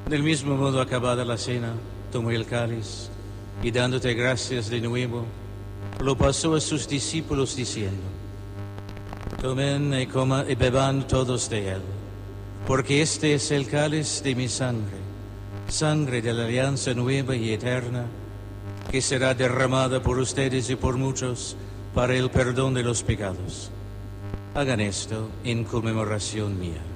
Del mismo modo, acabada la cena, tomó el cáliz y dándote gracias de nuevo, lo pasó a sus discípulos diciendo: Tomen y beban todos de él, porque este es el cáliz de mi sangre, sangre de la alianza nueva y eterna, que será derramada por ustedes y por muchos para el perdón de los pecados. Hagan esto en conmemoración mía.